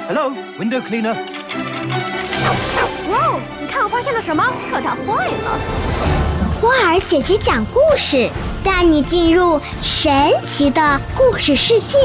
Hello, window cleaner. 哇哦，你看我发现了什么？可它坏了。 花儿姐姐讲故事，带你进入神奇的故事世界。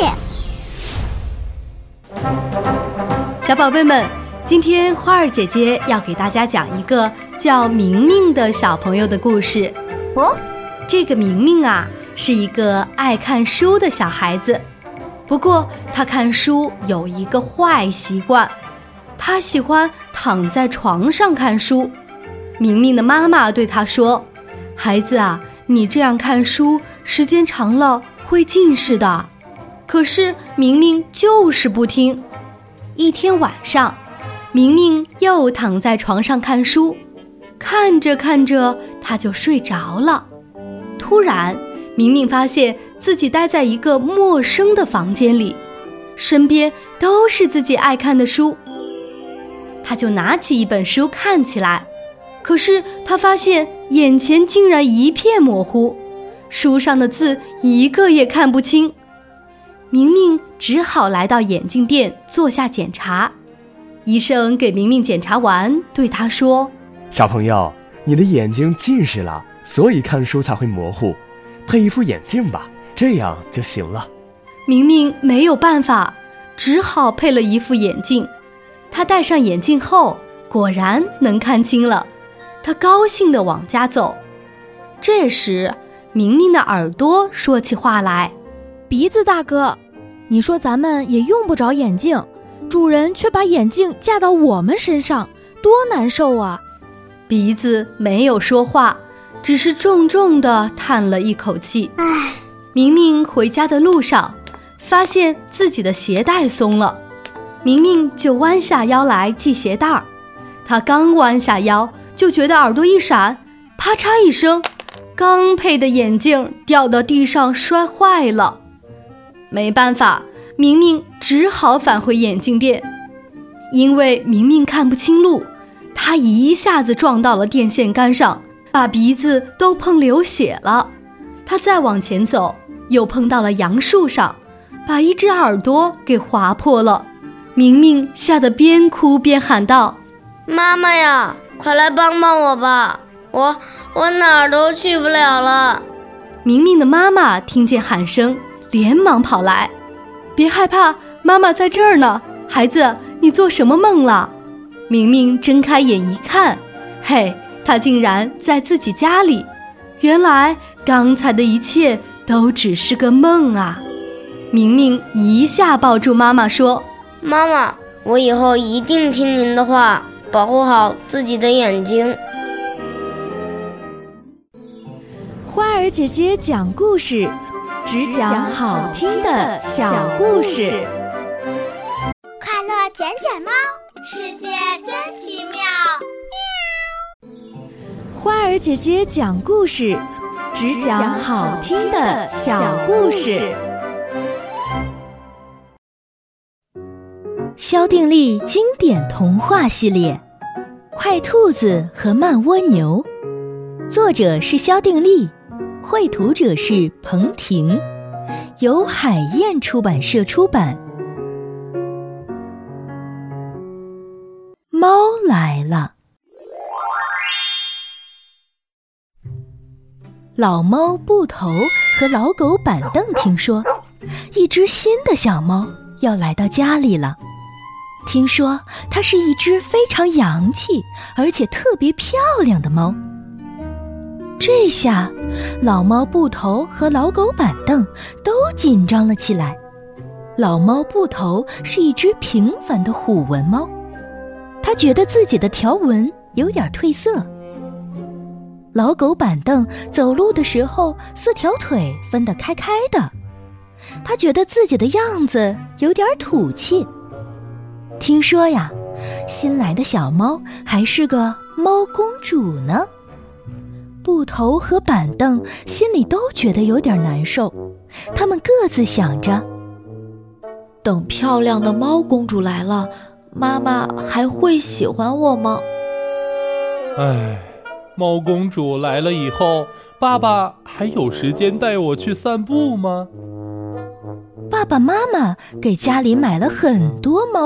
小宝贝们，今天花儿姐姐要给大家讲一个叫明明的小朋友的故事。这个明明啊，是一个爱看书的小孩子。不过他看书有一个坏习惯，他喜欢躺在床上看书。明明的妈妈对他说：孩子啊，你这样看书时间长了会近视的。可是明明就是不听。一天晚上，明明又躺在床上看书，看着看着他就睡着了。突然明明发现自己待在一个陌生的房间里，身边都是自己爱看的书。他就拿起一本书看起来，可是他发现眼前竟然一片模糊，书上的字一个也看不清。明明只好来到眼镜店做下检查。医生给明明检查完，对他说： 小朋友，你的眼睛近视了，所以看书才会模糊，配一副眼镜吧，这样就行了。 明明没有办法，只好配了一副眼镜。他戴上眼镜后，果然能看清了。他高兴地往家走。这时明明的耳朵说起话来： 鼻子大哥，你说咱们也用不着眼镜，主人却把眼镜架到我们身上，多难受啊。 鼻子没有说话，只是重重地叹了一口气。明明回家的路上，发现自己的鞋带松了，明明就弯下腰来系鞋带儿。他刚弯下腰，就觉得耳朵一闪，啪嚓一声，刚配的眼镜掉到地上摔坏了。没办法，明明只好返回眼镜店。因为明明看不清路，他一下子撞到了电线杆上，把鼻子都碰流血了。他再往前走，又碰到了杨树上，把一只耳朵给划破了。明明吓得边哭边喊道： 妈妈呀，快来帮帮我吧，我哪儿都去不了了。 明明的妈妈听见喊声，连忙跑来：别害怕，妈妈在这儿呢。孩子，你做什么梦了？明明睁开眼一看，嘿，他竟然在自己家里。原来刚才的一切都只是个梦啊。明明一下抱住妈妈说： 妈妈，我以后一定听您的话，保护好自己的眼睛。 花儿姐姐讲故事，只讲好听的小故事。 快乐卷卷猫，世界真奇妙。 花儿姐姐讲故事，只讲好听的小故事。 萧定力经典童话系列《快兔子和慢蜗牛》，作者是萧定力，绘图者是彭婷，由海燕出版社出版。猫来了。老猫布头和老狗板凳听说，一只新的小猫要来到家里了。听说它是一只非常洋气而且特别漂亮的猫。这下老猫布头和老狗板凳都紧张了起来。老猫布头是一只平凡的虎纹猫，它觉得自己的条纹有点褪色。老狗板凳走路的时候四条腿分得开开的，它觉得自己的样子有点土气。听说呀，新来的小猫还是个猫公主呢。布头和板凳心里都觉得有点难受，他们各自想着， 等漂亮的猫公主来了，妈妈还会喜欢我吗？ 猫公主来了以后，爸爸还有时间带我去散步吗？ 爸爸妈妈给家里买了很多猫